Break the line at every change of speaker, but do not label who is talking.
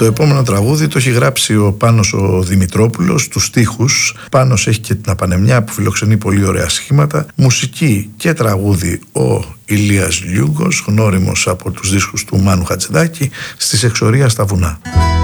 Το επόμενο τραγούδι το έχει γράψει ο Πάνος ο Δημητρόπουλος, τους στίχους. Πάνος έχει και την Απανεμιά που φιλοξενεί πολύ ωραία σχήματα. Μουσική και τραγούδι ο Ηλίας Λιούγκος, γνώριμος από τους δίσκους του Μάνου Χατζηδάκη, στις Εξορία στα βουνά.